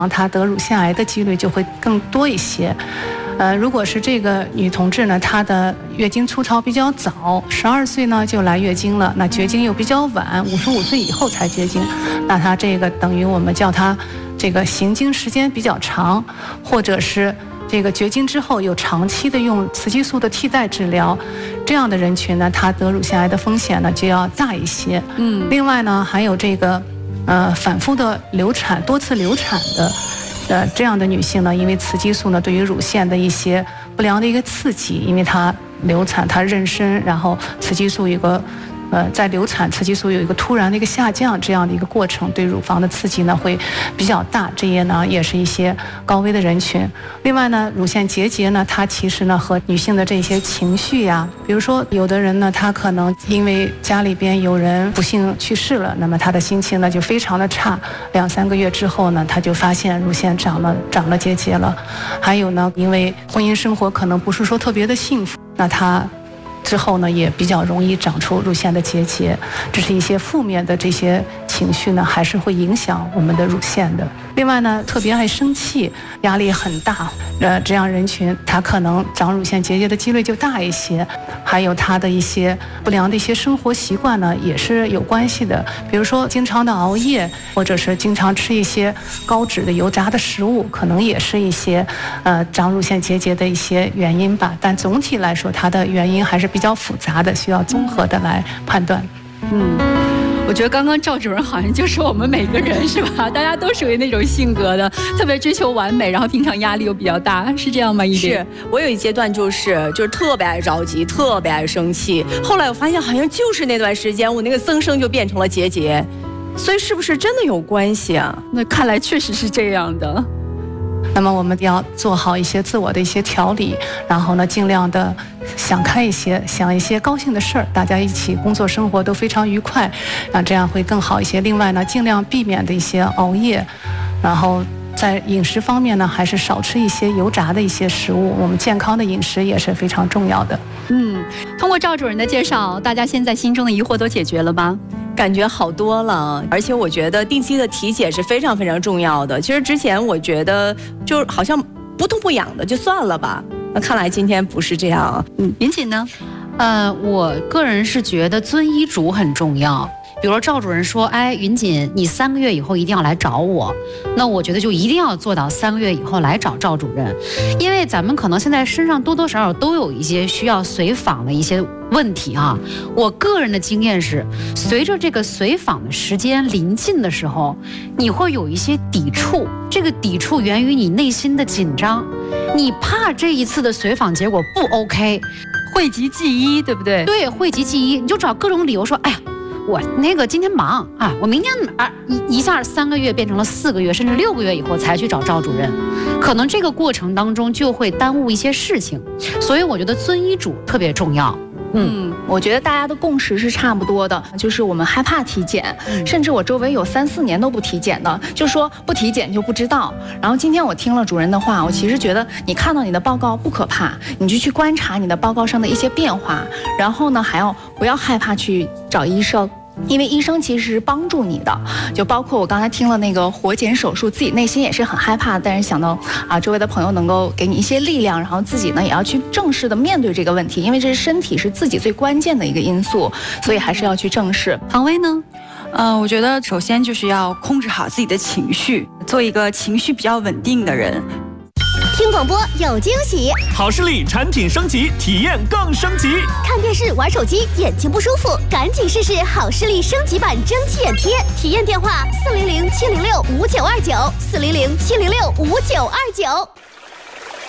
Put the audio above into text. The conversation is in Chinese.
她得乳腺癌的几率就会更多一些。如果是这个女同志呢，她的月经初潮比较早，12岁呢就来月经了，那绝经又比较晚，55岁以后才绝经，那她这个等于我们叫她这个行经时间比较长，或者是这个绝经之后有长期的用雌激素的替代治疗，这样的人群呢，她得乳腺癌的风险呢就要大一些。另外呢，还有这个反复的流产、多次流产的。这样的女性呢，因为雌激素呢对于乳腺的一些不良的一个刺激，因为她流产、她妊娠，然后雌激素有个在流产雌激素有一个突然的一个下降，这样的一个过程对乳房的刺激呢会比较大，这些呢也是一些高危的人群。另外呢，乳腺结节呢，它其实呢和女性的这些情绪呀，比如说有的人呢，他可能因为家里边有人不幸去世了，那么他的心情呢就非常的差，2、3个月之后呢，他就发现乳腺长了结节了。还有呢，因为婚姻生活可能不是说特别的幸福，那他之后呢，也比较容易长出乳腺的结节，这是一些负面的这些情绪呢，还是会影响我们的乳腺的。另外呢，特别爱生气、压力很大，这样人群他可能长乳腺结节的几率就大一些。还有他的一些不良的一些生活习惯呢，也是有关系的。比如说经常的熬夜，或者是经常吃一些高脂的油炸的食物，可能也是一些长乳腺结节的一些原因吧。但总体来说，它的原因还是比较复杂的，需要综合的来判断。 我觉得刚刚赵主任好像就是我们每个人是吧？大家都属于那种性格的，特别追求完美，然后平常压力又比较大，是这样吗？ 是我有一阶段就是特别爱着急，特别爱生气。后来我发现好像就是那段时间，我那个增生就变成了结节，所以是不是真的有关系啊？ 那看来确实是这样的。 那么我们要做好一些自我的一些调理，然后呢，尽量的想开一些，想一些高兴的事儿，大家一起工作生活都非常愉快，这样会更好一些。另外呢，尽量避免的一些熬夜，然后在饮食方面呢，还是少吃一些油炸的一些食物，我们健康的饮食也是非常重要的。 通过赵主任的介绍，大家现在心中的疑惑都解决了吗？ 感觉好多了，而且我觉得定期的体检是非常非常重要的。其实之前我觉得就好像不痛不痒的就算了吧，那看来今天不是这样。 云锦呢？ 我个人是觉得遵医嘱很重要。比如说赵主任说，哎，云锦，你3个月以后一定要来找我，那我觉得就一定要做到3个月以后来找赵主任，因为咱们可能现在身上多多少少都有一些需要随访的一些问题啊。我个人的经验是，随着这个随访的时间临近的时候，你会有一些抵触，这个抵触源于你内心的紧张，你怕这一次的随访结果不 OK， 讳疾忌医，对不对？ 对，讳疾忌医，你就找各种理由说，哎呀，我那个今天忙啊，我明天一下3个月变成了4个月，甚至6个月以后才去找赵主任，可能这个过程当中就会耽误一些事情，所以我觉得遵医嘱特别重要。 我觉得大家的共识是差不多的，就是我们害怕体检，甚至我周围有3、4年都不体检的，就说不体检就不知道。然后今天我听了主任的话，我其实觉得你看到你的报告不可怕，你就去观察你的报告上的一些变化，然后呢，还要不要害怕去找医生。因为医生其实是帮助你的，就包括我刚才听了那个活检手术，自己内心也是很害怕，但是想到周围的朋友能够给你一些力量，然后自己呢也要去正式的面对这个问题，因为这是身体是自己最关键的一个因素，所以还是要去正视。 唐薇呢？ 我觉得首先就是要控制好自己的情绪，做一个情绪比较稳定的人。 听广播有惊喜， 好视力产品升级，体验更升级。 看电视玩手机眼睛不舒服，赶紧试试好视力升级版蒸汽眼贴。体验电话：400-706-5929，400-706-5929。